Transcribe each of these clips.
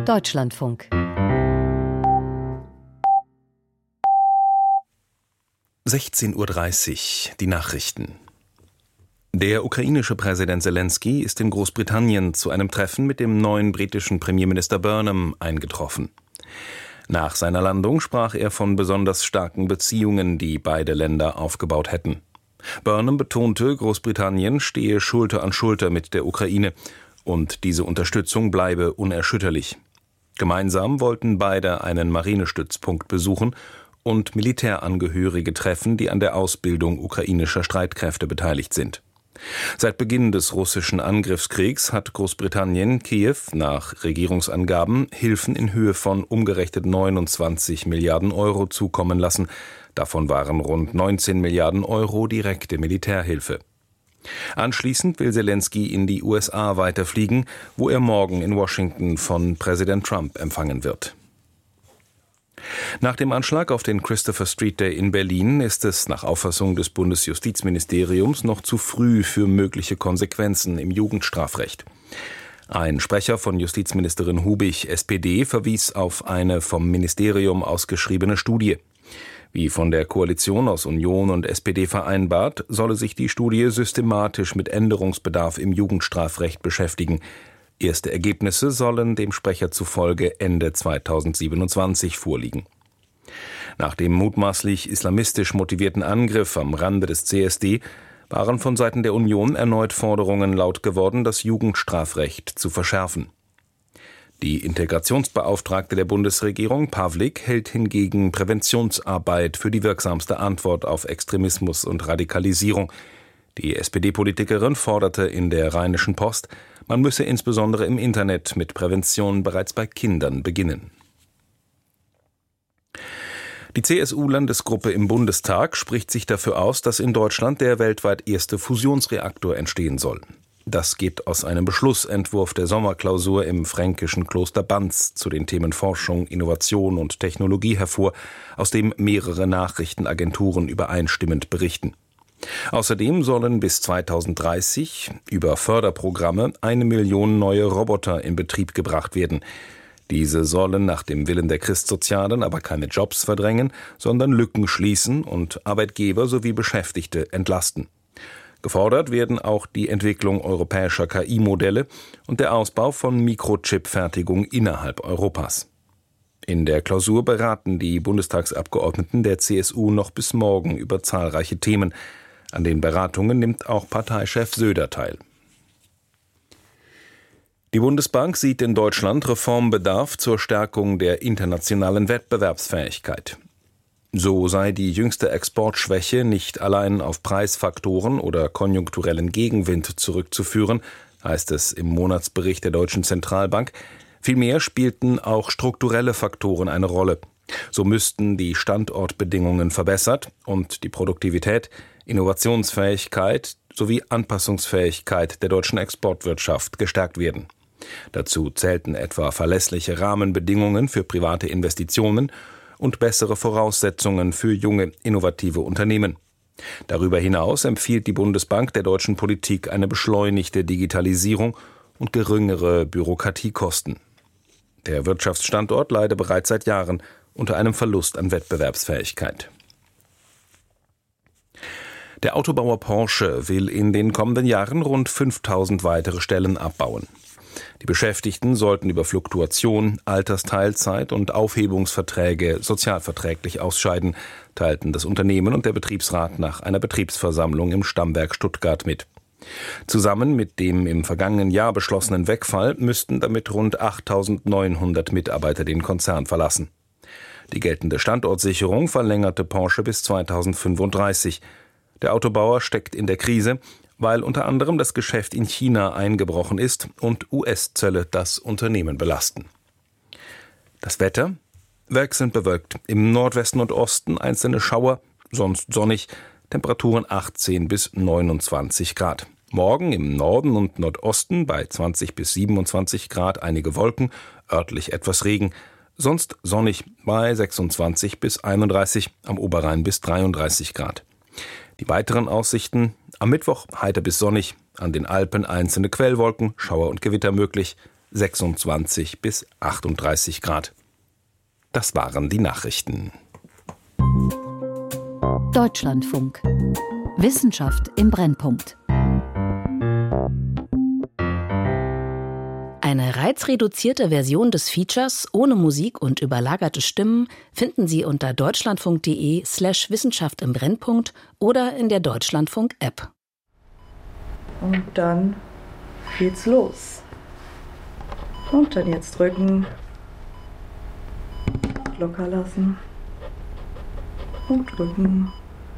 Deutschlandfunk. 16:30 Uhr, die Nachrichten. Der ukrainische Präsident Selenskyj ist in Großbritannien zu einem Treffen mit dem neuen britischen Premierminister Burnham eingetroffen. Nach seiner Landung sprach er von besonders starken Beziehungen, die beide Länder aufgebaut hätten. Burnham betonte, Großbritannien stehe Schulter an Schulter mit der Ukraine und diese Unterstützung bleibe unerschütterlich. Gemeinsam wollten beide einen Marinestützpunkt besuchen und Militärangehörige treffen, die an der Ausbildung ukrainischer Streitkräfte beteiligt sind. Seit Beginn des russischen Angriffskriegs hat Großbritannien Kiew nach Regierungsangaben Hilfen in Höhe von umgerechnet 29 Milliarden Euro zukommen lassen. Davon waren rund 19 Milliarden Euro direkte Militärhilfe. Anschließend will Selenskyj in die USA weiterfliegen, wo er morgen in Washington von Präsident Trump empfangen wird. Nach dem Anschlag auf den Christopher Street Day in Berlin ist es nach Auffassung des Bundesjustizministeriums noch zu früh für mögliche Konsequenzen im Jugendstrafrecht. Ein Sprecher von Justizministerin Hubig, SPD, verwies auf eine vom Ministerium ausgeschriebene Studie. Wie von der Koalition aus Union und SPD vereinbart, solle sich die Studie systematisch mit Änderungsbedarf im Jugendstrafrecht beschäftigen. Erste Ergebnisse sollen dem Sprecher zufolge Ende 2027 vorliegen. Nach dem mutmaßlich islamistisch motivierten Angriff am Rande des CSD waren von Seiten der Union erneut Forderungen laut geworden, das Jugendstrafrecht zu verschärfen. Die Integrationsbeauftragte der Bundesregierung, Pawlik, hält hingegen Präventionsarbeit für die wirksamste Antwort auf Extremismus und Radikalisierung. Die SPD-Politikerin forderte in der Rheinischen Post, man müsse insbesondere im Internet mit Prävention bereits bei Kindern beginnen. Die CSU-Landesgruppe im Bundestag spricht sich dafür aus, dass in Deutschland der weltweit erste Fusionsreaktor entstehen soll. Das geht aus einem Beschlussentwurf der Sommerklausur im fränkischen Kloster Banz zu den Themen Forschung, Innovation und Technologie hervor, aus dem mehrere Nachrichtenagenturen übereinstimmend berichten. Außerdem sollen bis 2030 über Förderprogramme 1 Million neue Roboter in Betrieb gebracht werden. Diese sollen nach dem Willen der Christsozialen aber keine Jobs verdrängen, sondern Lücken schließen und Arbeitgeber sowie Beschäftigte entlasten. Gefordert werden auch die Entwicklung europäischer KI-Modelle und der Ausbau von Mikrochip-Fertigung innerhalb Europas. In der Klausur beraten die Bundestagsabgeordneten der CSU noch bis morgen über zahlreiche Themen. An den Beratungen nimmt auch Parteichef Söder teil. Die Bundesbank sieht in Deutschland Reformbedarf zur Stärkung der internationalen Wettbewerbsfähigkeit. So sei die jüngste Exportschwäche nicht allein auf Preisfaktoren oder konjunkturellen Gegenwind zurückzuführen, heißt es im Monatsbericht der Deutschen Zentralbank. Vielmehr spielten auch strukturelle Faktoren eine Rolle. So müssten die Standortbedingungen verbessert und die Produktivität, Innovationsfähigkeit sowie Anpassungsfähigkeit der deutschen Exportwirtschaft gestärkt werden. Dazu zählten etwa verlässliche Rahmenbedingungen für private Investitionen und bessere Voraussetzungen für junge, innovative Unternehmen. Darüber hinaus empfiehlt die Bundesbank der deutschen Politik eine beschleunigte Digitalisierung und geringere Bürokratiekosten. Der Wirtschaftsstandort leide bereits seit Jahren unter einem Verlust an Wettbewerbsfähigkeit. Der Autobauer Porsche will in den kommenden Jahren rund 5000 weitere Stellen abbauen. Die Beschäftigten sollten über Fluktuation, Altersteilzeit und Aufhebungsverträge sozialverträglich ausscheiden, teilten das Unternehmen und der Betriebsrat nach einer Betriebsversammlung im Stammwerk Stuttgart mit. Zusammen mit dem im vergangenen Jahr beschlossenen Wegfall müssten damit rund 8.900 Mitarbeiter den Konzern verlassen. Die geltende Standortsicherung verlängerte Porsche bis 2035. Der Autobauer steckt in der Krise, weil unter anderem das Geschäft in China eingebrochen ist und US-Zölle das Unternehmen belasten. Das Wetter? Wechselnd bewölkt. Im Nordwesten und Osten einzelne Schauer, sonst sonnig. Temperaturen 18 bis 29 Grad. Morgen im Norden und Nordosten bei 20 bis 27 Grad einige Wolken, örtlich etwas Regen. Sonst sonnig bei 26 bis 31, am Oberrhein bis 33 Grad. Die weiteren Aussichten: am Mittwoch heiter bis sonnig, an den Alpen einzelne Quellwolken, Schauer und Gewitter möglich, 26 bis 38 Grad. Das waren die Nachrichten. Deutschlandfunk. Wissenschaft im Brennpunkt. Eine reizreduzierte Version des Features ohne Musik und überlagerte Stimmen finden Sie unter deutschlandfunk.de/Wissenschaft im Brennpunkt oder in der Deutschlandfunk-App. Und dann geht's los. Und dann jetzt drücken, locker lassen und drücken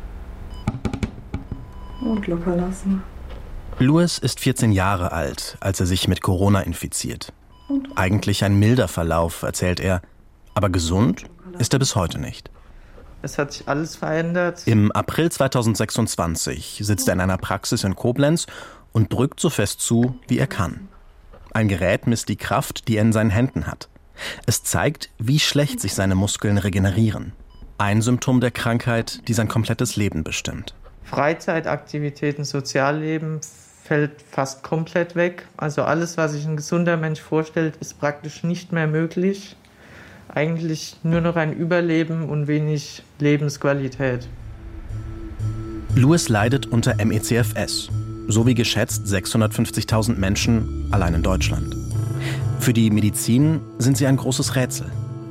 und locker lassen. Louis ist 14 Jahre alt, als er sich mit Corona infiziert. Eigentlich ein milder Verlauf, erzählt er. Aber gesund ist er bis heute nicht. Es hat sich alles verändert. Im April 2026 sitzt er in einer Praxis in Koblenz und drückt so fest zu, wie er kann. Ein Gerät misst die Kraft, die er in seinen Händen hat. Es zeigt, wie schlecht sich seine Muskeln regenerieren. Ein Symptom der Krankheit, die sein komplettes Leben bestimmt. Freizeitaktivitäten, Sozialleben fällt fast komplett weg. Also alles, was sich ein gesunder Mensch vorstellt, ist praktisch nicht mehr möglich. Eigentlich nur noch ein Überleben und wenig Lebensqualität. Louis leidet unter MECFS, so wie geschätzt 650.000 Menschen allein in Deutschland. Für die Medizin sind sie ein großes Rätsel.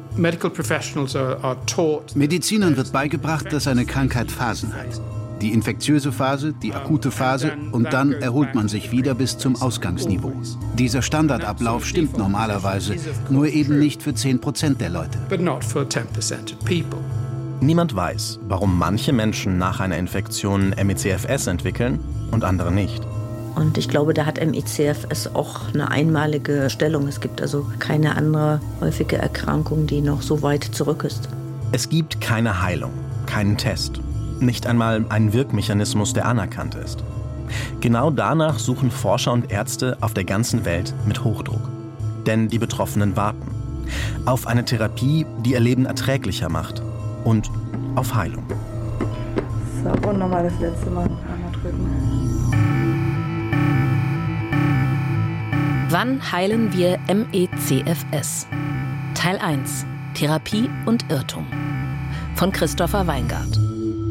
Medizinern wird beigebracht, dass eine Krankheit Phasen hat. Die infektiöse Phase, die akute Phase und dann erholt man sich wieder bis zum Ausgangsniveau. Dieser Standardablauf stimmt normalerweise, nur eben nicht für 10% der Leute. Niemand weiß, warum manche Menschen nach einer Infektion MECFS entwickeln und andere nicht. Und ich glaube, da hat MECFS auch eine einmalige Stellung. Es gibt also keine andere häufige Erkrankung, die noch so weit zurück ist. Es gibt keine Heilung, keinen Test. Nicht einmal einen Wirkmechanismus, der anerkannt ist. Genau danach suchen Forscher und Ärzte auf der ganzen Welt mit Hochdruck. Denn die Betroffenen warten. Auf eine Therapie, die ihr Leben erträglicher macht. Und auf Heilung. So, und nochmal das letzte Mal einmal drücken. Wann heilen wir MECFS? Teil 1. Therapie und Irrtum. Von Christopher Weingart.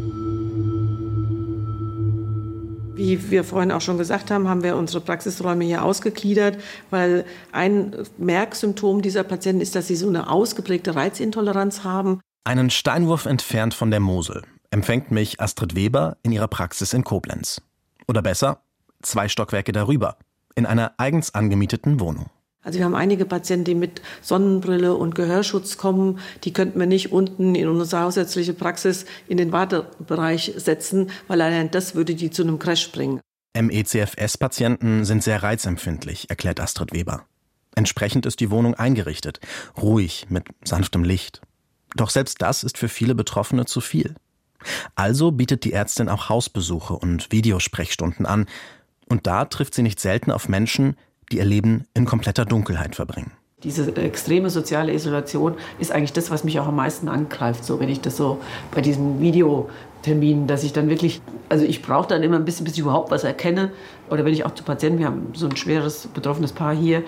Wie wir vorhin auch schon gesagt haben, haben wir unsere Praxisräume hier ausgegliedert, weil ein Merksymptom dieser Patienten ist, dass sie so eine ausgeprägte Reizintoleranz haben. Einen Steinwurf entfernt von der Mosel empfängt mich Astrid Weber in ihrer Praxis in Koblenz. Oder besser, 2 Stockwerke darüber, in einer eigens angemieteten Wohnung. Also wir haben einige Patienten, die mit Sonnenbrille und Gehörschutz kommen. Die könnten wir nicht unten in unsere hausärztliche Praxis in den Wartebereich setzen, weil allein das würde die zu einem Crash bringen. MECFS-Patienten sind sehr reizempfindlich, erklärt Astrid Weber. Entsprechend ist die Wohnung eingerichtet, ruhig, mit sanftem Licht. Doch selbst das ist für viele Betroffene zu viel. Also bietet die Ärztin auch Hausbesuche und Videosprechstunden an. Und da trifft sie nicht selten auf Menschen, die ihr Leben in kompletter Dunkelheit verbringen. Diese extreme soziale Isolation ist eigentlich das, was mich auch am meisten angreift. So, wenn ich das so bei diesen Videoterminen, dass ich dann wirklich, also ich brauche dann immer ein bisschen, bis ich überhaupt was erkenne. Oder wenn ich auch zu Patienten, wir haben so ein schweres, betroffenes Paar hier,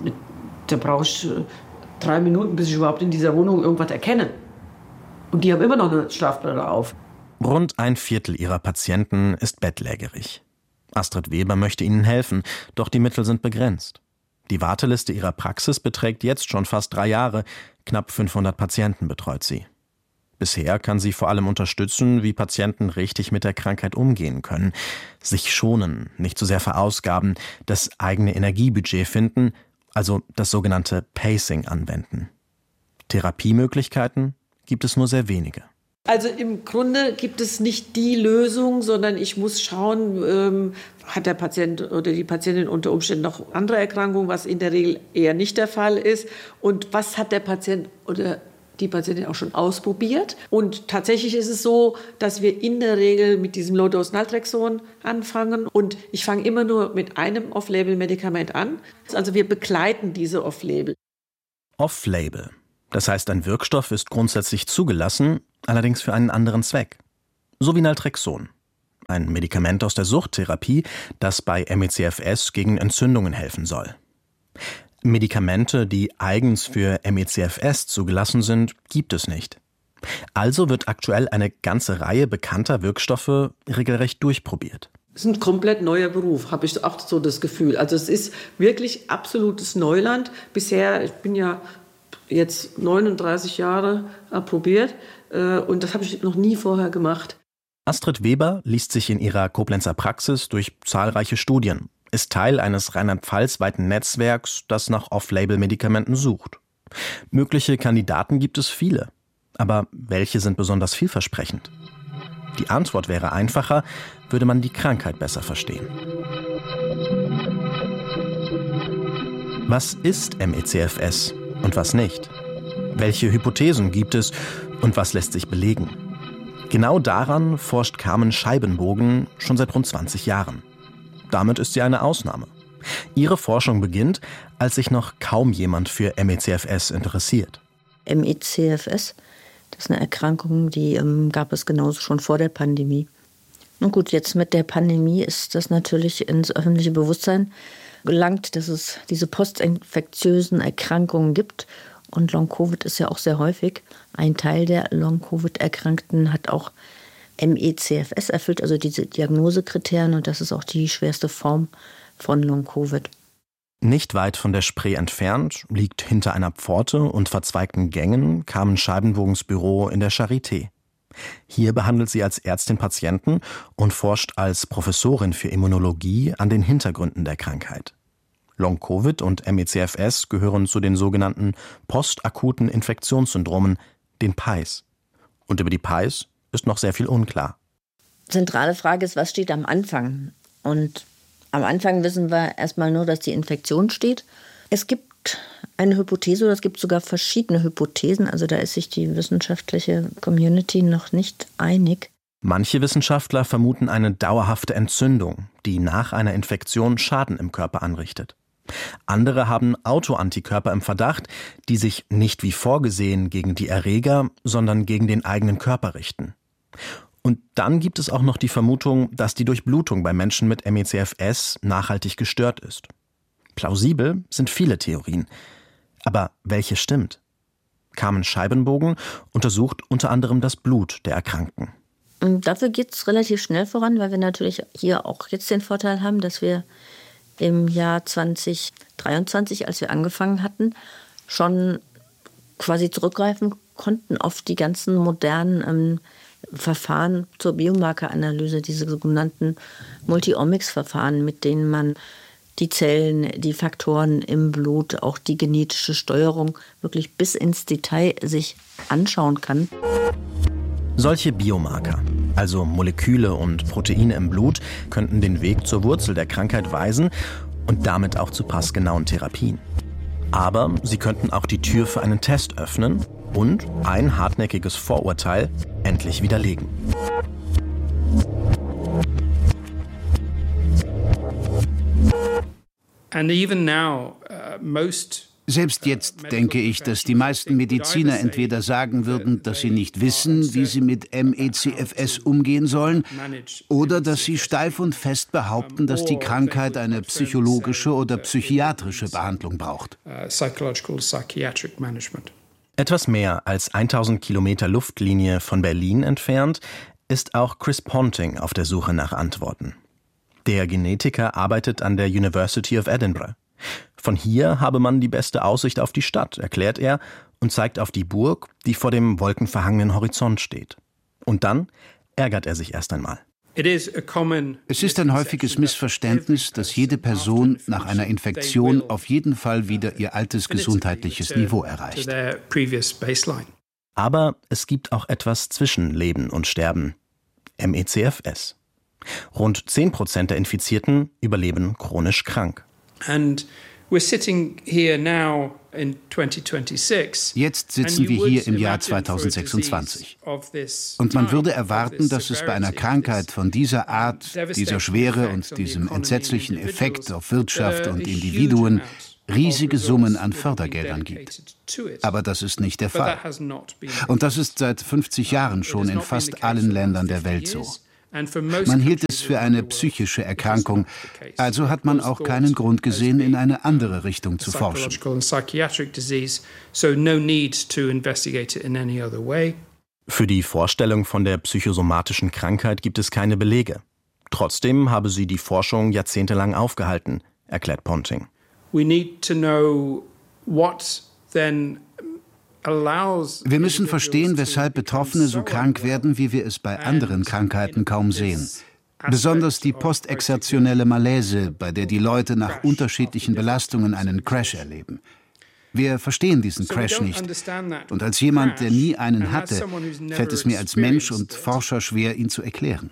da brauche ich 3 Minuten, bis ich überhaupt in dieser Wohnung irgendwas erkenne. Und die haben immer noch eine Schlafbrille auf. Rund 1/4 ihrer Patienten ist bettlägerig. Astrid Weber möchte ihnen helfen, doch die Mittel sind begrenzt. Die Warteliste ihrer Praxis beträgt jetzt schon fast 3 Jahre. Knapp 500 Patienten betreut sie. Bisher kann sie vor allem unterstützen, wie Patienten richtig mit der Krankheit umgehen können, sich schonen, nicht zu sehr verausgaben, das eigene Energiebudget finden, also das sogenannte Pacing anwenden. Therapiemöglichkeiten gibt es nur sehr wenige. Also im Grunde gibt es nicht die Lösung, sondern ich muss schauen, hat der Patient oder die Patientin unter Umständen noch andere Erkrankungen, was in der Regel eher nicht der Fall ist. Und was hat der Patient oder die Patientin auch schon ausprobiert? Und tatsächlich ist es so, dass wir in der Regel mit diesem Low-Dose-Naltrexon anfangen. Und ich fange immer nur mit einem Off-Label-Medikament an. Also wir begleiten diese Off-Label. Off-Label. Das heißt, ein Wirkstoff ist grundsätzlich zugelassen, allerdings für einen anderen Zweck. So wie Naltrexon, ein Medikament aus der Suchttherapie, das bei MECFS gegen Entzündungen helfen soll. Medikamente, die eigens für ME/CFS zugelassen sind, gibt es nicht. Also wird aktuell eine ganze Reihe bekannter Wirkstoffe regelrecht durchprobiert. Es ist ein komplett neuer Beruf, habe ich auch so das Gefühl. Also es ist wirklich absolutes Neuland. Bisher, ich bin ja jetzt 39 Jahre approbiert und das habe ich noch nie vorher gemacht. Astrid Weber liest sich in ihrer Koblenzer Praxis durch zahlreiche Studien, ist Teil eines rheinland-pfalz-weiten Netzwerks, das nach Off-Label-Medikamenten sucht. Mögliche Kandidaten gibt es viele. Aber welche sind besonders vielversprechend? Die Antwort wäre einfacher, würde man die Krankheit besser verstehen. Was ist ME/CFS und was nicht? Welche Hypothesen gibt es und was lässt sich belegen? Genau daran forscht Carmen Scheibenbogen schon seit rund 20 Jahren. Damit ist sie eine Ausnahme. Ihre Forschung beginnt, als sich noch kaum jemand für ME/CFS interessiert. ME/CFS, das ist eine Erkrankung, die gab es genauso schon vor der Pandemie. Nun gut, jetzt mit der Pandemie ist das natürlich ins öffentliche Bewusstsein gelangt, dass es diese postinfektiösen Erkrankungen gibt. Und Long-Covid ist ja auch sehr häufig. Ein Teil der Long-Covid-Erkrankten hat auch ME/CFS erfüllt, also diese Diagnosekriterien. Und das ist auch die schwerste Form von Long-Covid. Nicht weit von der Spree entfernt, liegt hinter einer Pforte und verzweigten Gängen Carmen Scheibenbogens Büro in der Charité. Hier behandelt sie als Ärztin Patienten und forscht als Professorin für Immunologie an den Hintergründen der Krankheit. Long-Covid und ME/CFS gehören zu den sogenannten postakuten Infektionssyndromen, den PAIS. Und über die PAIS ist noch sehr viel unklar. Zentrale Frage ist, was steht am Anfang? Und am Anfang wissen wir erstmal nur, dass die Infektion steht. Es gibt eine Hypothese, oder es gibt sogar verschiedene Hypothesen. Also da ist sich die wissenschaftliche Community noch nicht einig. Manche Wissenschaftler vermuten eine dauerhafte Entzündung, die nach einer Infektion Schaden im Körper anrichtet. Andere haben Autoantikörper im Verdacht, die sich nicht wie vorgesehen gegen die Erreger, sondern gegen den eigenen Körper richten. Und dann gibt es auch noch die Vermutung, dass die Durchblutung bei Menschen mit ME/CFS nachhaltig gestört ist. Plausibel sind viele Theorien. Aber welche stimmt? Carmen Scheibenbogen untersucht unter anderem das Blut der Erkrankten. Und dafür geht es relativ schnell voran, weil wir natürlich hier auch jetzt den Vorteil haben, dass wir im Jahr 2023, als wir angefangen hatten, schon quasi zurückgreifen konnten auf die ganzen modernen Verfahren zur Biomarkeranalyse, diese sogenannten Multi-Omics-Verfahren, mit denen man die Zellen, die Faktoren im Blut, auch die genetische Steuerung wirklich bis ins Detail sich anschauen kann. Solche Biomarker, also Moleküle und Proteine im Blut, könnten den Weg zur Wurzel der Krankheit weisen und damit auch zu passgenauen Therapien. Aber sie könnten auch die Tür für einen Test öffnen und ein hartnäckiges Vorurteil endlich widerlegen. Selbst jetzt denke ich, dass die meisten Mediziner entweder sagen würden, dass sie nicht wissen, wie sie mit ME/CFS umgehen sollen, oder dass sie steif und fest behaupten, dass die Krankheit eine psychologische oder psychiatrische Behandlung braucht. Etwas mehr als 1000 Kilometer Luftlinie von Berlin entfernt ist auch Chris Ponting auf der Suche nach Antworten. Der Genetiker arbeitet an der University of Edinburgh. Von hier habe man die beste Aussicht auf die Stadt, erklärt er und zeigt auf die Burg, die vor dem wolkenverhangenen Horizont steht. Und dann ärgert er sich erst einmal. Es ist ein häufiges Missverständnis, dass jede Person nach einer Infektion auf jeden Fall wieder ihr altes gesundheitliches Niveau erreicht. Aber es gibt auch etwas zwischen Leben und Sterben. ME/CFS. Rund 10% der Infizierten überleben chronisch krank. Jetzt sitzen wir hier im Jahr 2026. Und man würde erwarten, dass es bei einer Krankheit von dieser Art, dieser Schwere und diesem entsetzlichen Effekt auf Wirtschaft und Individuen riesige Summen an Fördergeldern gibt. Aber das ist nicht der Fall. Und das ist seit 50 Jahren schon in fast allen Ländern der Welt so. Man hielt es für eine psychische Erkrankung, also hat man auch keinen Grund gesehen, in eine andere Richtung zu forschen. Für die Vorstellung von der psychosomatischen Krankheit gibt es keine Belege. Trotzdem habe sie die Forschung jahrzehntelang aufgehalten, erklärt Ponting. Wir müssen verstehen, weshalb Betroffene so krank werden, wie wir es bei anderen Krankheiten kaum sehen. Besonders die postexertionelle Malaise, bei der die Leute nach unterschiedlichen Belastungen einen Crash erleben. Wir verstehen diesen Crash nicht. Und als jemand, der nie einen hatte, fällt es mir als Mensch und Forscher schwer, ihn zu erklären.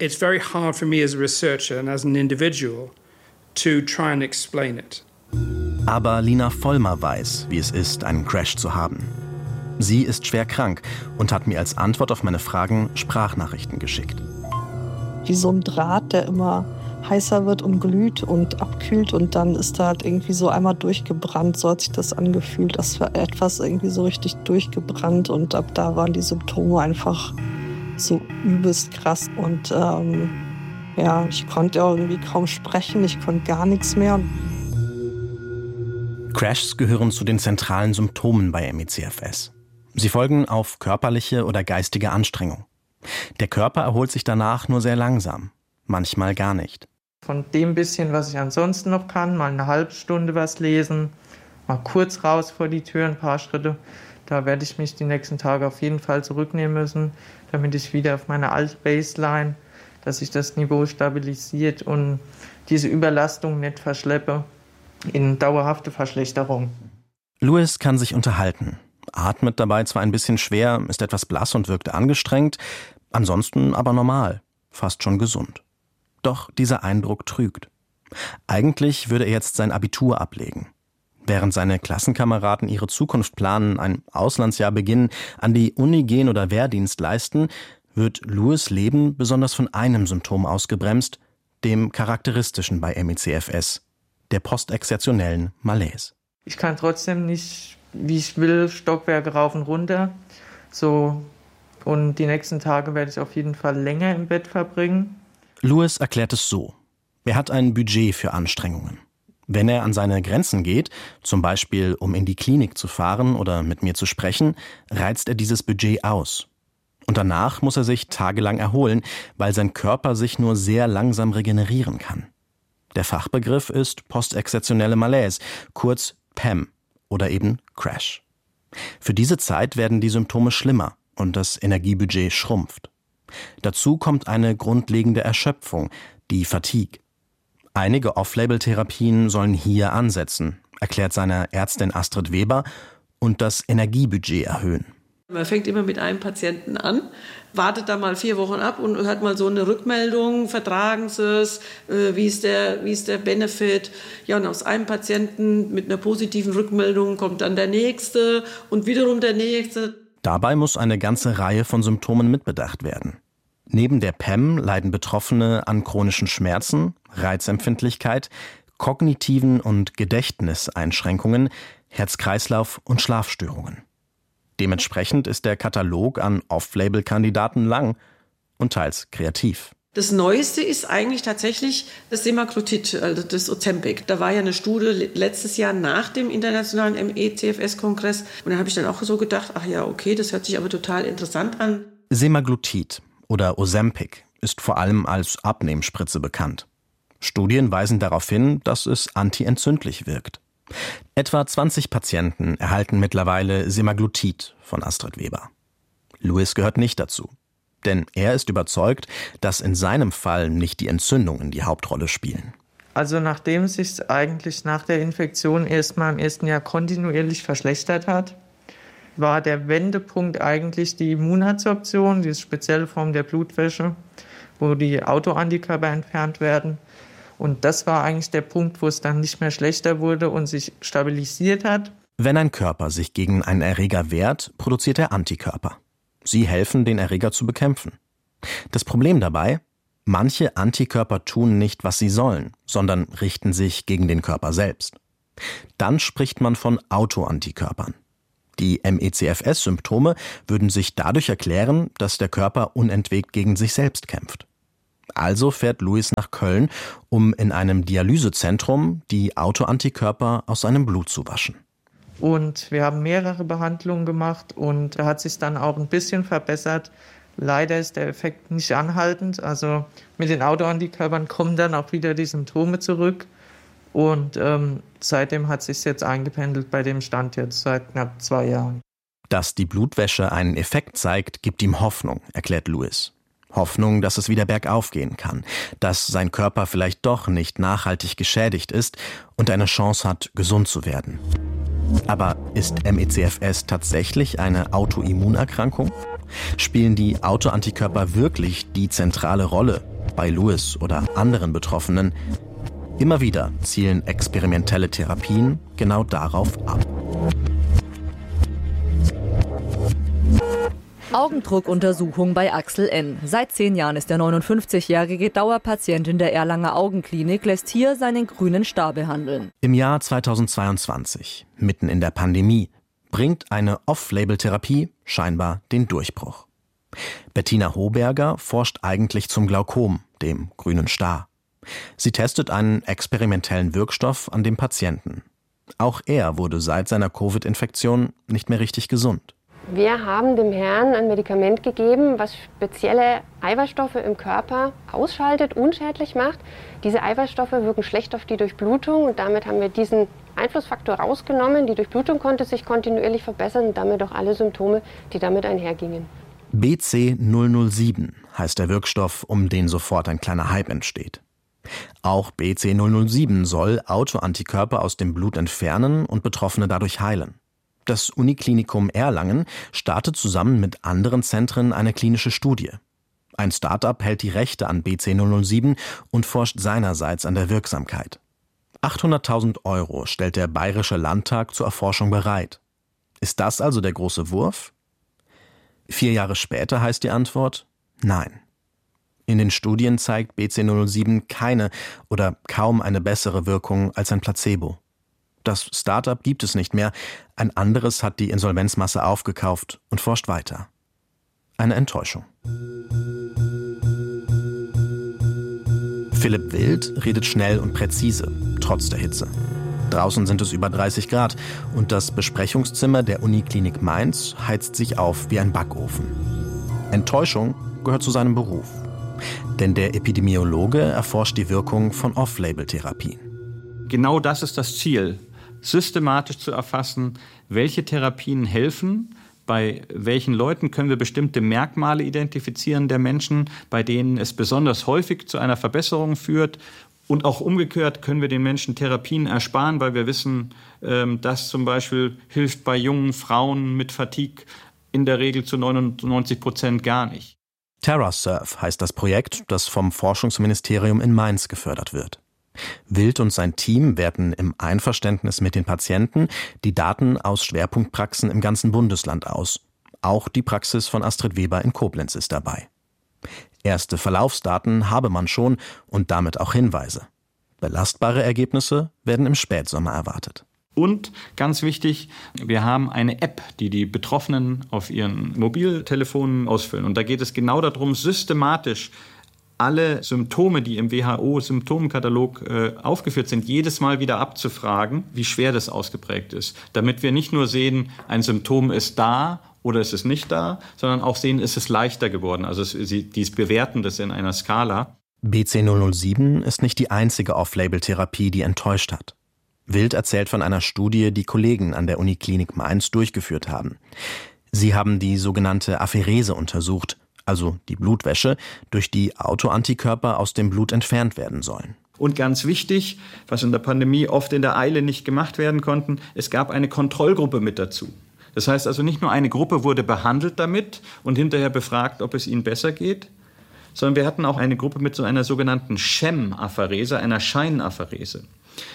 Aber Lina Vollmer weiß, wie es ist, einen Crash zu haben. Sie ist schwer krank und hat mir als Antwort auf meine Fragen Sprachnachrichten geschickt. Wie so ein Draht, der immer heißer wird und glüht und abkühlt und dann ist da halt irgendwie so einmal durchgebrannt, so hat sich das angefühlt. Das war etwas irgendwie so richtig durchgebrannt und ab da waren die Symptome einfach so übelst krass und ich konnte irgendwie kaum sprechen, ich konnte gar nichts mehr. Crashs gehören zu den zentralen Symptomen bei ME/CFS. Sie folgen auf körperliche oder geistige Anstrengung. Der Körper erholt sich danach nur sehr langsam, manchmal gar nicht. Von dem bisschen, was ich ansonsten noch kann, mal eine halbe Stunde was lesen, mal kurz raus vor die Tür, ein paar Schritte. Da werde ich mich die nächsten Tage auf jeden Fall zurücknehmen müssen, damit ich wieder auf meine alte Baseline, dass sich das Niveau stabilisiert und diese Überlastung nicht verschleppe in dauerhafte Verschlechterung. Louis kann sich unterhalten, atmet dabei zwar ein bisschen schwer, ist etwas blass und wirkt angestrengt, ansonsten aber normal, fast schon gesund. Doch dieser Eindruck trügt. Eigentlich würde er jetzt sein Abitur ablegen. Während seine Klassenkameraden ihre Zukunft planen, ein Auslandsjahr beginnen, an die Uni gehen oder Wehrdienst leisten, wird Louis' Leben besonders von einem Symptom ausgebremst, dem charakteristischen bei ME/CFS, der postexertionellen Malaise. Ich kann trotzdem nicht, wie ich will, Stockwerke rauf und runter. Und die nächsten Tage werde ich auf jeden Fall länger im Bett verbringen. Louis erklärt es so. Er hat ein Budget für Anstrengungen. Wenn er an seine Grenzen geht, zum Beispiel um in die Klinik zu fahren oder mit mir zu sprechen, reizt er dieses Budget aus. Und danach muss er sich tagelang erholen, weil sein Körper sich nur sehr langsam regenerieren kann. Der Fachbegriff ist postexertionelle Malaise, kurz PEM oder eben Crash. Für diese Zeit werden die Symptome schlimmer und das Energiebudget schrumpft. Dazu kommt eine grundlegende Erschöpfung, die Fatigue. Einige Off-Label-Therapien sollen hier ansetzen, erklärt seine Ärztin Astrid Weber, und das Energiebudget erhöhen. Man fängt immer mit einem Patienten an, wartet da mal 4 Wochen ab und hat mal so eine Rückmeldung, vertragen sie es, wie ist der Benefit. Ja, und aus einem Patienten mit einer positiven Rückmeldung kommt dann der nächste und wiederum der nächste. Dabei muss eine ganze Reihe von Symptomen mitbedacht werden. Neben der PEM leiden Betroffene an chronischen Schmerzen, Reizempfindlichkeit, kognitiven und Gedächtniseinschränkungen, Herz-Kreislauf- und Schlafstörungen. Dementsprechend ist der Katalog an Off-Label-Kandidaten lang und teils kreativ. Das Neueste ist eigentlich tatsächlich das Semaglutid, also das Ozempic. Da war ja eine Studie letztes Jahr nach dem internationalen ME/CFS-Kongress. Und da habe ich dann auch so gedacht, ach ja, okay, das hört sich aber total interessant an. Semaglutid oder Ozempic ist vor allem als Abnehmspritze bekannt. Studien weisen darauf hin, dass es antientzündlich wirkt. Etwa 20 Patienten erhalten mittlerweile Semaglutid von Astrid Weber. Louis gehört nicht dazu. Denn er ist überzeugt, dass in seinem Fall nicht die Entzündungen die Hauptrolle spielen. Also nachdem es sich eigentlich nach der Infektion erstmal im ersten Jahr kontinuierlich verschlechtert hat, war der Wendepunkt eigentlich die Immunadsorption, diese spezielle Form der Blutwäsche, wo die Autoantikörper entfernt werden. Und das war eigentlich der Punkt, wo es dann nicht mehr schlechter wurde und sich stabilisiert hat. Wenn ein Körper sich gegen einen Erreger wehrt, produziert er Antikörper. Sie helfen, den Erreger zu bekämpfen. Das Problem dabei? Manche Antikörper tun nicht, was sie sollen, sondern richten sich gegen den Körper selbst. Dann spricht man von Autoantikörpern. Die ME/CFS-Symptome würden sich dadurch erklären, dass der Körper unentwegt gegen sich selbst kämpft. Also fährt Louis nach Köln, um in einem Dialysezentrum die Autoantikörper aus seinem Blut zu waschen. Und wir haben mehrere Behandlungen gemacht und da hat sich dann auch ein bisschen verbessert. Leider ist der Effekt nicht anhaltend. Also mit den Autoantikörpern kommen dann auch wieder die Symptome zurück. Und seitdem hat es sich jetzt eingependelt bei dem Stand jetzt seit knapp 2 Jahren. Dass die Blutwäsche einen Effekt zeigt, gibt ihm Hoffnung, erklärt Louis. Hoffnung, dass es wieder bergauf gehen kann, dass sein Körper vielleicht doch nicht nachhaltig geschädigt ist und eine Chance hat, gesund zu werden. Aber ist ME/CFS tatsächlich eine Autoimmunerkrankung? Spielen die Autoantikörper wirklich die zentrale Rolle bei Louis oder anderen Betroffenen? Immer wieder zielen experimentelle Therapien genau darauf ab. Augendruckuntersuchung bei Axel N. Seit 10 Jahren ist der 59-jährige Dauerpatient in der Erlanger Augenklinik, lässt hier seinen grünen Star behandeln. Im Jahr 2022, mitten in der Pandemie, bringt eine Off-Label-Therapie scheinbar den Durchbruch. Bettina Hoberger forscht eigentlich zum Glaukom, dem grünen Star. Sie testet einen experimentellen Wirkstoff an dem Patienten. Auch er wurde seit seiner Covid-Infektion nicht mehr richtig gesund. Wir haben dem Herrn ein Medikament gegeben, was spezielle Eiweißstoffe im Körper ausschaltet, unschädlich macht. Diese Eiweißstoffe wirken schlecht auf die Durchblutung und damit haben wir diesen Einflussfaktor rausgenommen. Die Durchblutung konnte sich kontinuierlich verbessern und damit auch alle Symptome, die damit einhergingen. BC007 heißt der Wirkstoff, um den sofort ein kleiner Hype entsteht. Auch BC007 soll Autoantikörper aus dem Blut entfernen und Betroffene dadurch heilen. Das Uniklinikum Erlangen startet zusammen mit anderen Zentren eine klinische Studie. Ein Start-up hält die Rechte an BC007 und forscht seinerseits an der Wirksamkeit. 800.000 € stellt der Bayerische Landtag zur Erforschung bereit. Ist das also der große Wurf? 4 Jahre später heißt die Antwort: Nein. In den Studien zeigt BC007 keine oder kaum eine bessere Wirkung als ein Placebo. Das Start-up gibt es nicht mehr, ein anderes hat die Insolvenzmasse aufgekauft und forscht weiter. Eine Enttäuschung. Philipp Wild redet schnell und präzise, trotz der Hitze. Draußen sind es über 30 Grad und das Besprechungszimmer der Uniklinik Mainz heizt sich auf wie ein Backofen. Enttäuschung gehört zu seinem Beruf. Denn der Epidemiologe erforscht die Wirkung von Off-Label-Therapien. Genau das ist das Ziel, systematisch zu erfassen, welche Therapien helfen, bei welchen Leuten können wir bestimmte Merkmale identifizieren der Menschen, bei denen es besonders häufig zu einer Verbesserung führt. Und auch umgekehrt können wir den Menschen Therapien ersparen, weil wir wissen, dass zum Beispiel hilft bei jungen Frauen mit Fatigue in der Regel zu 99% gar nicht. TerraSurf heißt das Projekt, das vom Forschungsministerium in Mainz gefördert wird. Wild und sein Team werten im Einverständnis mit den Patienten die Daten aus Schwerpunktpraxen im ganzen Bundesland aus. Auch die Praxis von Astrid Weber in Koblenz ist dabei. Erste Verlaufsdaten habe man schon und damit auch Hinweise. Belastbare Ergebnisse werden im Spätsommer erwartet. Und ganz wichtig, wir haben eine App, die die Betroffenen auf ihren Mobiltelefonen ausfüllen. Und da geht es genau darum, systematisch alle Symptome, die im WHO-Symptomkatalog aufgeführt sind, jedes Mal wieder abzufragen, wie schwer das ausgeprägt ist. Damit wir nicht nur sehen, ein Symptom ist da oder ist es nicht da, sondern auch sehen, ist es leichter geworden. Also die bewerten das in einer Skala. BC007 ist nicht die einzige Off-Label-Therapie, die enttäuscht hat. Wild erzählt von einer Studie, die Kollegen an der Uniklinik Mainz durchgeführt haben. Sie haben die sogenannte Apherese untersucht, also die Blutwäsche, durch die Autoantikörper aus dem Blut entfernt werden sollen. Und ganz wichtig, was in der Pandemie oft in der Eile nicht gemacht werden konnte, es gab eine Kontrollgruppe mit dazu. Das heißt also, nicht nur eine Gruppe wurde behandelt damit und hinterher befragt, ob es ihnen besser geht, sondern wir hatten auch eine Gruppe mit so einer sogenannten Sham-Apherese, einer Scheinapherese.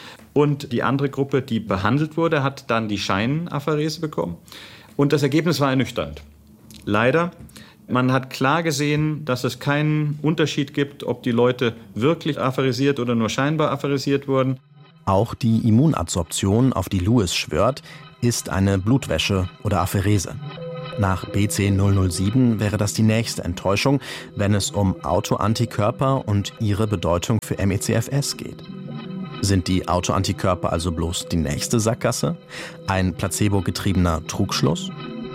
Und die andere Gruppe, die behandelt wurde, hat dann die Scheinapherese bekommen. Und das Ergebnis war ernüchternd. Leider. Man hat klar gesehen, dass es keinen Unterschied gibt, ob die Leute wirklich apheresiert oder nur scheinbar apheresiert wurden. Auch die Immunadsorption, auf die Louis schwört, ist eine Blutwäsche oder Apherese. Nach BC 007 wäre das die nächste Enttäuschung, wenn es um Autoantikörper und ihre Bedeutung für ME/CFS geht. Sind die Autoantikörper also bloß die nächste Sackgasse? Ein placebo-getriebener Trugschluss?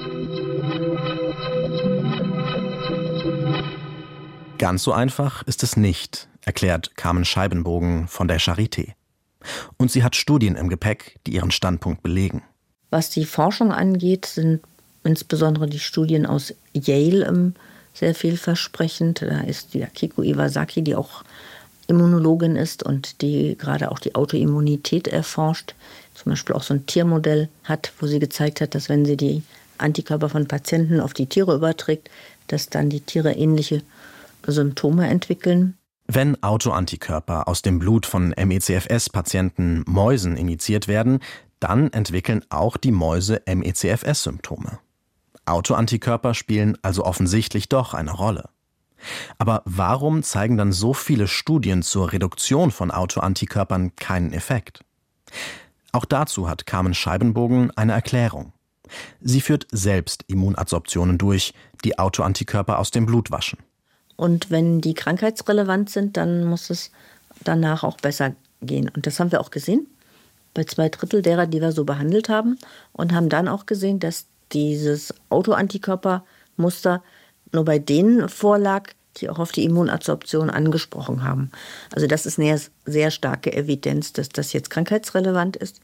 Ganz so einfach ist es nicht, erklärt Carmen Scheibenbogen von der Charité. Und sie hat Studien im Gepäck, die ihren Standpunkt belegen. Was die Forschung angeht, sind insbesondere die Studien aus Yale sehr vielversprechend. Da ist die Akiko Iwasaki, die auch Immunologin ist und die gerade auch die Autoimmunität erforscht. Zum Beispiel auch so ein Tiermodell hat, wo sie gezeigt hat, dass wenn sie die Antikörper von Patienten auf die Tiere überträgt, dass dann die Tiere ähnliche Symptome entwickeln. Wenn Autoantikörper aus dem Blut von ME/CFS-Patienten Mäusen injiziert werden, dann entwickeln auch die Mäuse ME/CFS-Symptome. Autoantikörper spielen also offensichtlich doch eine Rolle. Aber warum zeigen dann so viele Studien zur Reduktion von Autoantikörpern keinen Effekt? Auch dazu hat Carmen Scheibenbogen eine Erklärung. Sie führt selbst Immunadsorptionen durch, die Autoantikörper aus dem Blut waschen. Und wenn die krankheitsrelevant sind, dann muss es danach auch besser gehen. Und das haben wir auch gesehen bei 2/3 derer, die wir so behandelt haben. Und haben dann auch gesehen, dass dieses Autoantikörpermuster nur bei denen vorlag, die auch auf die Immunadsorption angesprochen haben. Also das ist eine sehr starke Evidenz, dass das jetzt krankheitsrelevant ist.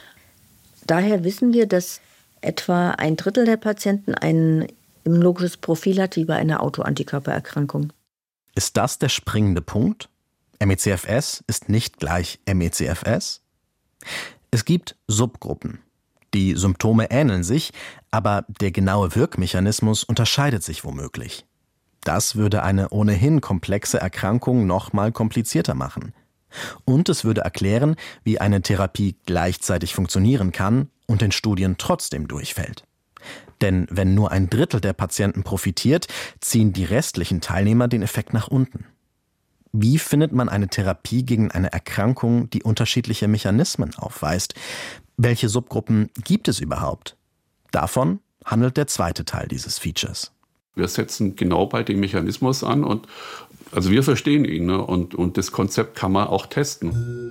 Daher wissen wir, dass etwa 1/3 der Patienten ein immunologisches Profil hat wie bei einer Autoantikörpererkrankung. Ist das der springende Punkt? ME/CFS ist nicht gleich ME/CFS? Es gibt Subgruppen. Die Symptome ähneln sich, aber der genaue Wirkmechanismus unterscheidet sich womöglich. Das würde eine ohnehin komplexe Erkrankung noch mal komplizierter machen. Und es würde erklären, wie eine Therapie gleichzeitig funktionieren kann und in Studien trotzdem durchfällt. Denn wenn nur 1/3 der Patienten profitiert, ziehen die restlichen Teilnehmer den Effekt nach unten. Wie findet man eine Therapie gegen eine Erkrankung, die unterschiedliche Mechanismen aufweist? Welche Subgruppen gibt es überhaupt? Davon handelt der zweite Teil dieses Features. Wir setzen genau bei dem Mechanismus an und also wir verstehen ihn, ne? Und das Konzept kann man auch testen.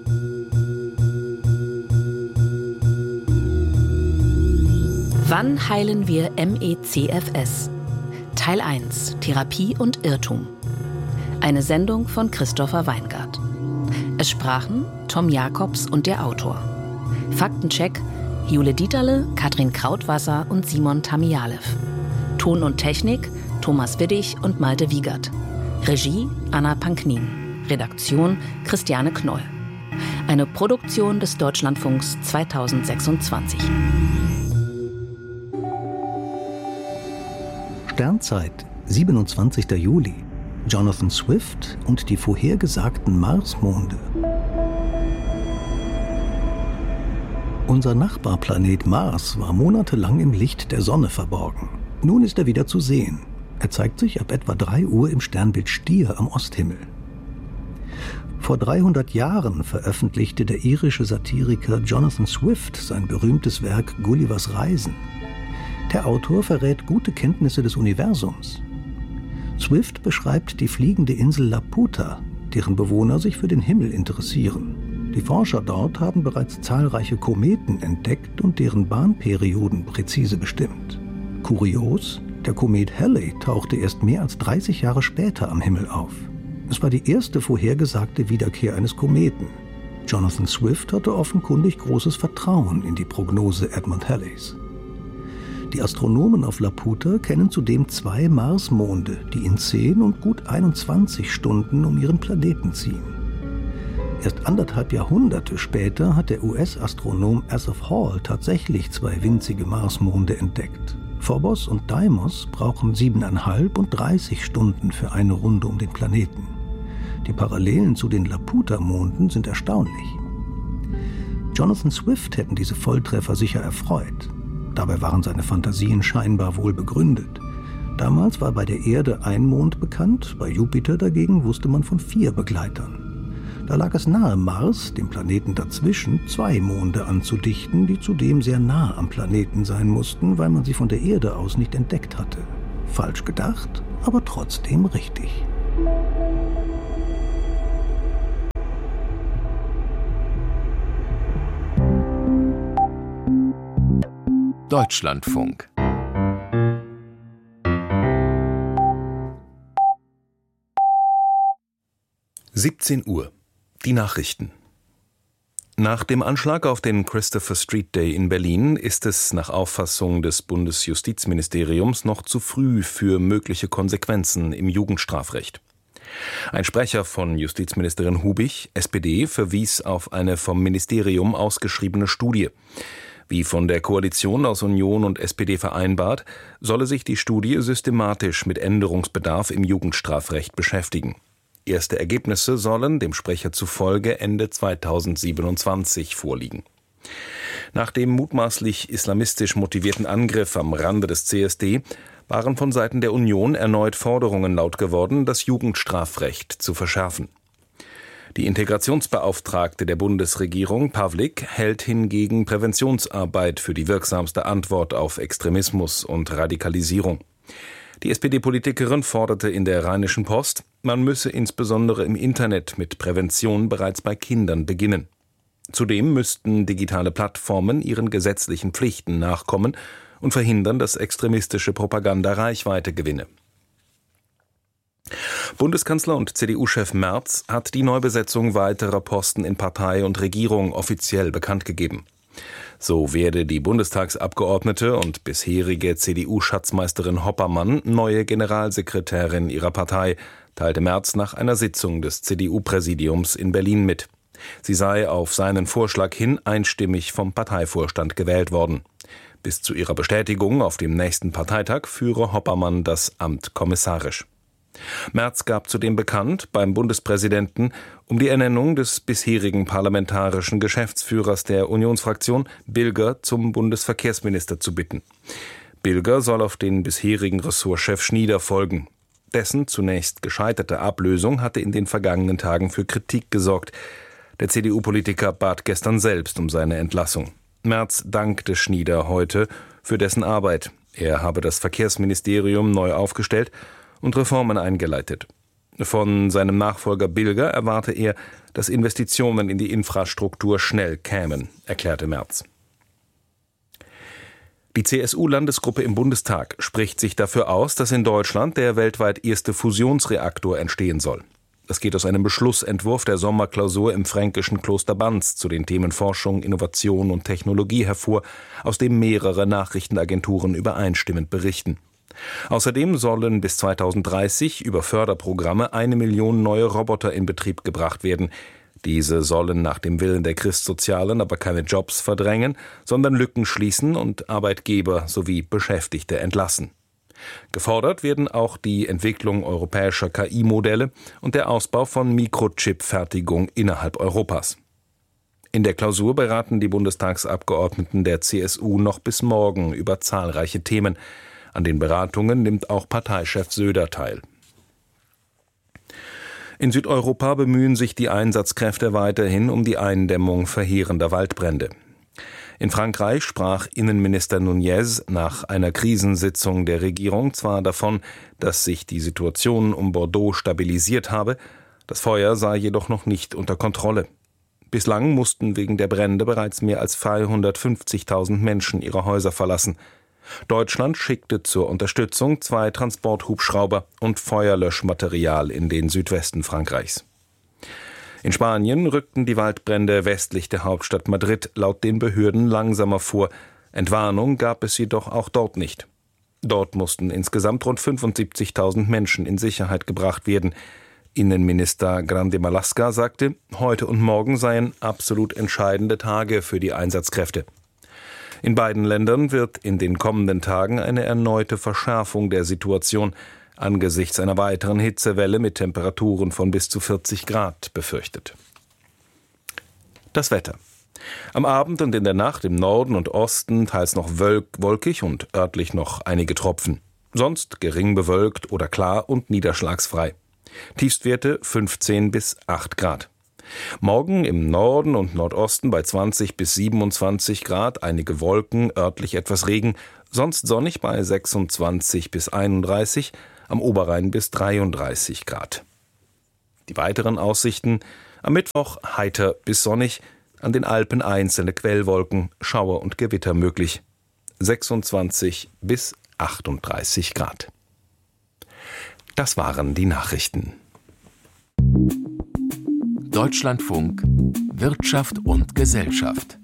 Wann heilen wir ME/CFS? Teil 1: Therapie und Irrtum. Eine Sendung von Christopher Weingart. Es sprachen Tom Jakobs und der Autor. Faktencheck: Jule Dieterle, Katrin Krautwasser und Simon Tamialev. Ton und Technik: Thomas Widdig und Malte Wiegert. Regie: Anna Panknin. Redaktion: Christiane Knoll. Eine Produktion des Deutschlandfunks 2026. Sternzeit, 27. Juli. Jonathan Swift und die vorhergesagten Marsmonde. Unser Nachbarplanet Mars war monatelang im Licht der Sonne verborgen. Nun ist er wieder zu sehen. Er zeigt sich ab etwa 3 Uhr im Sternbild Stier am Osthimmel. Vor 300 Jahren veröffentlichte der irische Satiriker Jonathan Swift sein berühmtes Werk Gullivers Reisen. Der Autor verrät gute Kenntnisse des Universums. Swift beschreibt die fliegende Insel Laputa, deren Bewohner sich für den Himmel interessieren. Die Forscher dort haben bereits zahlreiche Kometen entdeckt und deren Bahnperioden präzise bestimmt. Kurios, der Komet Halley tauchte erst mehr als 30 Jahre später am Himmel auf. Es war die erste vorhergesagte Wiederkehr eines Kometen. Jonathan Swift hatte offenkundig großes Vertrauen in die Prognose Edmund Halleys. Die Astronomen auf Laputa kennen zudem 2 Marsmonde, die in 10 und gut 21 Stunden um ihren Planeten ziehen. Erst 1,5 Jahrhunderte später hat der US-Astronom Asaph Hall tatsächlich 2 winzige Marsmonde entdeckt. Phobos und Deimos brauchen 7,5 und 30 Stunden für eine Runde um den Planeten. Die Parallelen zu den Laputa-Monden sind erstaunlich. Jonathan Swift hätten diese Volltreffer sicher erfreut. Dabei waren seine Fantasien scheinbar wohl begründet. Damals war bei der Erde ein Mond bekannt, bei Jupiter dagegen wusste man von 4 Begleitern. Da lag es nahe, Mars, dem Planeten dazwischen, 2 Monde anzudichten, die zudem sehr nah am Planeten sein mussten, weil man sie von der Erde aus nicht entdeckt hatte. Falsch gedacht, aber trotzdem richtig. Deutschlandfunk. Uhr. Die Nachrichten. Nach dem Anschlag auf den Christopher Street Day in Berlin ist es nach Auffassung des Bundesjustizministeriums noch zu früh für mögliche Konsequenzen im Jugendstrafrecht. Ein Sprecher von Justizministerin Hubig, SPD, verwies auf eine vom Ministerium ausgeschriebene Studie. Wie von der Koalition aus Union und SPD vereinbart, solle sich die Studie systematisch mit Änderungsbedarf im Jugendstrafrecht beschäftigen. Erste Ergebnisse sollen, dem Sprecher zufolge, Ende 2027 vorliegen. Nach dem mutmaßlich islamistisch motivierten Angriff am Rande des CSD waren von Seiten der Union erneut Forderungen laut geworden, das Jugendstrafrecht zu verschärfen. Die Integrationsbeauftragte der Bundesregierung, Pawlik, hält hingegen Präventionsarbeit für die wirksamste Antwort auf Extremismus und Radikalisierung. Die SPD-Politikerin forderte in der Rheinischen Post, man müsse insbesondere im Internet mit Prävention bereits bei Kindern beginnen. Zudem müssten digitale Plattformen ihren gesetzlichen Pflichten nachkommen und verhindern, dass extremistische Propaganda Reichweite gewinne. Bundeskanzler und CDU-Chef Merz hat die Neubesetzung weiterer Posten in Partei und Regierung offiziell bekannt gegeben. So werde die Bundestagsabgeordnete und bisherige CDU-Schatzmeisterin Hoppermann neue Generalsekretärin ihrer Partei, teilte Merz nach einer Sitzung des CDU-Präsidiums in Berlin mit. Sie sei auf seinen Vorschlag hin einstimmig vom Parteivorstand gewählt worden. Bis zu ihrer Bestätigung auf dem nächsten Parteitag führe Hoppermann das Amt kommissarisch. Merz gab zudem bekannt, beim Bundespräsidenten um die Ernennung des bisherigen parlamentarischen Geschäftsführers der Unionsfraktion, Bilger, zum Bundesverkehrsminister zu bitten. Bilger soll auf den bisherigen Ressortchef Schnieder folgen. Dessen zunächst gescheiterte Ablösung hatte in den vergangenen Tagen für Kritik gesorgt. Der CDU-Politiker bat gestern selbst um seine Entlassung. Merz dankte Schnieder heute für dessen Arbeit. Er habe das Verkehrsministerium neu aufgestellt und Reformen eingeleitet. Von seinem Nachfolger Bilger erwarte er, dass Investitionen in die Infrastruktur schnell kämen, erklärte Merz. Die CSU-Landesgruppe im Bundestag spricht sich dafür aus, dass in Deutschland der weltweit erste Fusionsreaktor entstehen soll. Das geht aus einem Beschlussentwurf der Sommerklausur im fränkischen Kloster Banz zu den Themen Forschung, Innovation und Technologie hervor, aus dem mehrere Nachrichtenagenturen übereinstimmend berichten. Außerdem sollen bis 2030 über Förderprogramme 1 Million neue Roboter in Betrieb gebracht werden. Diese sollen nach dem Willen der Christsozialen aber keine Jobs verdrängen, sondern Lücken schließen und Arbeitgeber sowie Beschäftigte entlassen. Gefordert werden auch die Entwicklung europäischer KI-Modelle und der Ausbau von Mikrochip-Fertigung innerhalb Europas. In der Klausur beraten die Bundestagsabgeordneten der CSU noch bis morgen über zahlreiche Themen. An den Beratungen nimmt auch Parteichef Söder teil. In Südeuropa bemühen sich die Einsatzkräfte weiterhin um die Eindämmung verheerender Waldbrände. In Frankreich sprach Innenminister Nunez nach einer Krisensitzung der Regierung zwar davon, dass sich die Situation um Bordeaux stabilisiert habe, das Feuer sei jedoch noch nicht unter Kontrolle. Bislang mussten wegen der Brände bereits mehr als 250.000 Menschen ihre Häuser verlassen. Deutschland schickte zur Unterstützung 2 Transporthubschrauber und Feuerlöschmaterial in den Südwesten Frankreichs. In Spanien rückten die Waldbrände westlich der Hauptstadt Madrid laut den Behörden langsamer vor. Entwarnung gab es jedoch auch dort nicht. Dort mussten insgesamt rund 75.000 Menschen in Sicherheit gebracht werden. Innenminister Grande Marlaska sagte, heute und morgen seien absolut entscheidende Tage für die Einsatzkräfte. In beiden Ländern wird in den kommenden Tagen eine erneute Verschärfung der Situation angesichts einer weiteren Hitzewelle mit Temperaturen von bis zu 40 Grad befürchtet. Das Wetter. Am Abend und in der Nacht im Norden und Osten teils noch wolkig und örtlich noch einige Tropfen. Sonst gering bewölkt oder klar und niederschlagsfrei. Tiefstwerte 15 bis 8 Grad. Morgen im Norden und Nordosten bei 20 bis 27 Grad, einige Wolken, örtlich etwas Regen, sonst sonnig bei 26 bis 31, am Oberrhein bis 33 Grad. Die weiteren Aussichten: am Mittwoch heiter bis sonnig, an den Alpen einzelne Quellwolken, Schauer und Gewitter möglich, 26 bis 38 Grad. Das waren die Nachrichten. Deutschlandfunk Wirtschaft und Gesellschaft.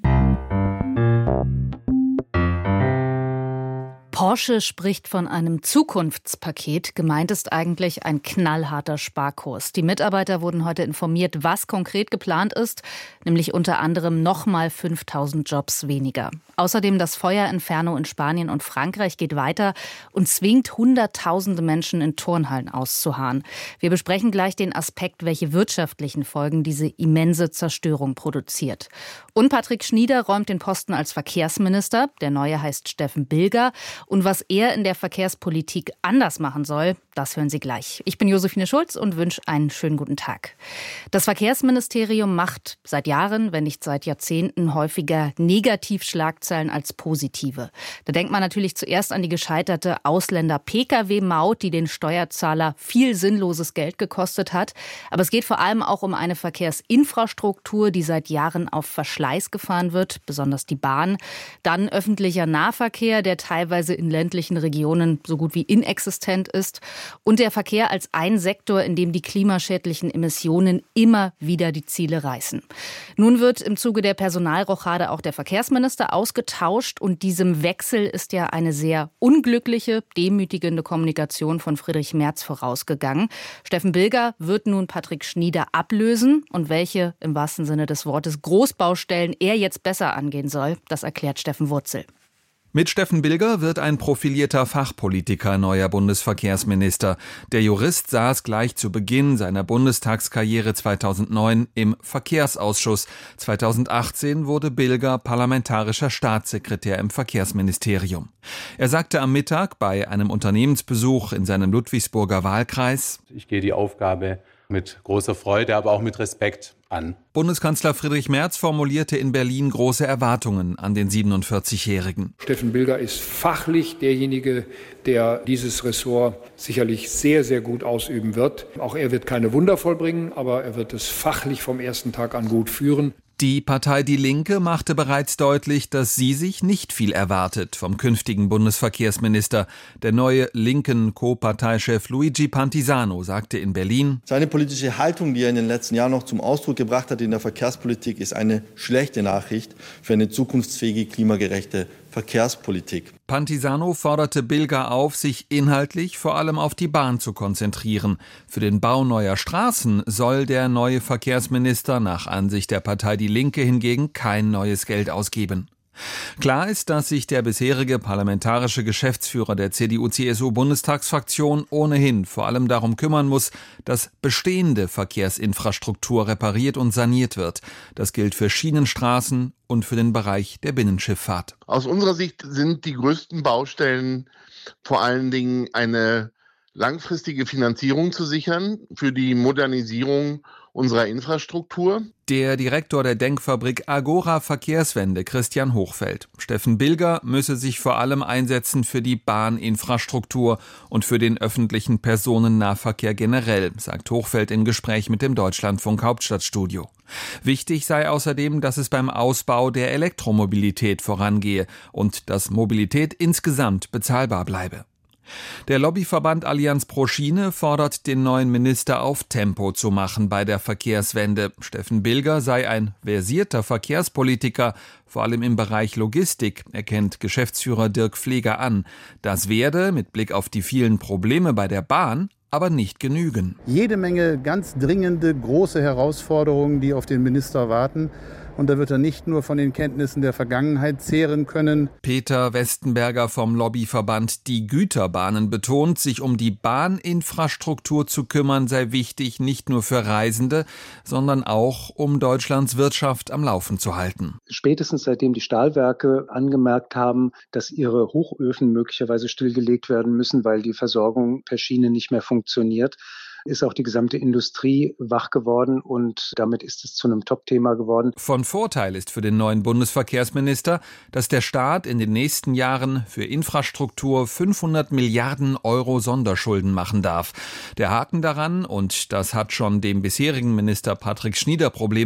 Porsche spricht von einem Zukunftspaket. Gemeint ist eigentlich ein knallharter Sparkurs. Die Mitarbeiter wurden heute informiert, was konkret geplant ist, nämlich unter anderem nochmal 5.000 Jobs weniger. Außerdem das Feuerinferno in Spanien und Frankreich geht weiter und zwingt Hunderttausende Menschen in Turnhallen auszuharren. Wir besprechen gleich den Aspekt, welche wirtschaftlichen Folgen diese immense Zerstörung produziert. Und Patrick Schnieder räumt den Posten als Verkehrsminister. Der neue heißt Steffen Bilger. Und was er in der Verkehrspolitik anders machen soll, das hören Sie gleich. Ich bin Josephine Schulz und wünsche einen schönen guten Tag. Das Verkehrsministerium macht seit Jahren, wenn nicht seit Jahrzehnten, häufiger Negativschlagzeilen als positive. Da denkt man natürlich zuerst an die gescheiterte Ausländer-Pkw-Maut, die den Steuerzahler viel sinnloses Geld gekostet hat. Aber es geht vor allem auch um eine Verkehrsinfrastruktur, die seit Jahren auf Verschleiß gefahren wird, besonders die Bahn. Dann öffentlicher Nahverkehr, der teilweise in ländlichen Regionen so gut wie inexistent ist. Und der Verkehr als ein Sektor, in dem die klimaschädlichen Emissionen immer wieder die Ziele reißen. Nun wird im Zuge der Personalrochade auch der Verkehrsminister ausgetauscht. Und diesem Wechsel ist ja eine sehr unglückliche, demütigende Kommunikation von Friedrich Merz vorausgegangen. Steffen Bilger wird nun Patrick Schnieder ablösen. Und welche, im wahrsten Sinne des Wortes, Großbaustellen er jetzt besser angehen soll, das erklärt Steffen Wurzel. Mit Steffen Bilger wird ein profilierter Fachpolitiker neuer Bundesverkehrsminister. Der Jurist saß gleich zu Beginn seiner Bundestagskarriere 2009 im Verkehrsausschuss. 2018 wurde Bilger parlamentarischer Staatssekretär im Verkehrsministerium. Er sagte am Mittag bei einem Unternehmensbesuch in seinem Ludwigsburger Wahlkreis: Ich gehe die Aufgabe mit großer Freude, aber auch mit Respekt an. Bundeskanzler Friedrich Merz formulierte in Berlin große Erwartungen an den 47-Jährigen. Steffen Bilger ist fachlich derjenige, der dieses Ressort sicherlich sehr, sehr gut ausüben wird. Auch er wird keine Wunder vollbringen, aber er wird es fachlich vom ersten Tag an gut führen. Die Partei Die Linke machte bereits deutlich, dass sie sich nicht viel erwartet vom künftigen Bundesverkehrsminister. Der neue linken Co-Parteichef Luigi Pantisano sagte in Berlin: Seine politische Haltung, die er in den letzten Jahren noch zum Ausdruck gebracht hat in der Verkehrspolitik, ist eine schlechte Nachricht für eine zukunftsfähige, klimagerechte Verkehrspolitik. Pantisano forderte Bilger auf, sich inhaltlich vor allem auf die Bahn zu konzentrieren. Für den Bau neuer Straßen soll der neue Verkehrsminister nach Ansicht der Partei Die Linke hingegen kein neues Geld ausgeben. Klar ist, dass sich der bisherige parlamentarische Geschäftsführer der CDU-CSU-Bundestagsfraktion ohnehin vor allem darum kümmern muss, dass bestehende Verkehrsinfrastruktur repariert und saniert wird. Das gilt für Schienenstraßen und für den Bereich der Binnenschifffahrt. Aus unserer Sicht sind die größten Baustellen vor allen Dingen eine langfristige Finanzierung zu sichern für die Modernisierung unserer Infrastruktur. Der Direktor der Denkfabrik Agora Verkehrswende, Christian Hochfeld. Steffen Bilger müsse sich vor allem einsetzen für die Bahninfrastruktur und für den öffentlichen Personennahverkehr generell, sagt Hochfeld im Gespräch mit dem Deutschlandfunk Hauptstadtstudio. Wichtig sei außerdem, dass es beim Ausbau der Elektromobilität vorangehe und dass Mobilität insgesamt bezahlbar bleibe. Der Lobbyverband Allianz pro Schiene fordert den neuen Minister auf, Tempo zu machen bei der Verkehrswende. Steffen Bilger sei ein versierter Verkehrspolitiker, vor allem im Bereich Logistik, erkennt Geschäftsführer Dirk Pfleger an. Das werde, mit Blick auf die vielen Probleme bei der Bahn, aber nicht genügen. Jede Menge ganz dringende, große Herausforderungen, die auf den Minister warten. Und da wird er nicht nur von den Kenntnissen der Vergangenheit zehren können. Peter Westenberger vom Lobbyverband Die Güterbahnen betont, sich um die Bahninfrastruktur zu kümmern sei wichtig, nicht nur für Reisende, sondern auch, um Deutschlands Wirtschaft am Laufen zu halten. Spätestens seitdem die Stahlwerke angemerkt haben, dass ihre Hochöfen möglicherweise stillgelegt werden müssen, weil die Versorgung per Schiene nicht mehr funktioniert, ist auch die gesamte Industrie wach geworden und damit ist es zu einem Top-Thema geworden. Von Vorteil ist für den neuen Bundesverkehrsminister, dass der Staat in den nächsten Jahren für Infrastruktur 500 Milliarden Euro Sonderschulden machen darf. Der Haken daran, und das hat schon dem bisherigen Minister Patrick Schnieder Probleme